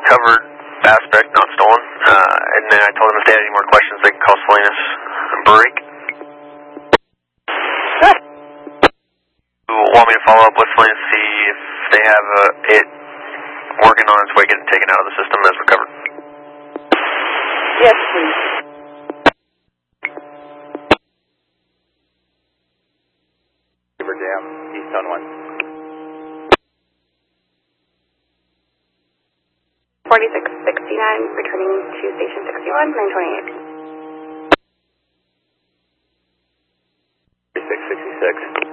recovered aspect, not stolen. And then I told them if they had any more questions, they could call Salinas Brewery. Want me to follow up with Salinas, see if they have it working on its way getting taken out of the system as recovered? Yes, please. River Dam, east on 1. 4669, returning to station 61, 928.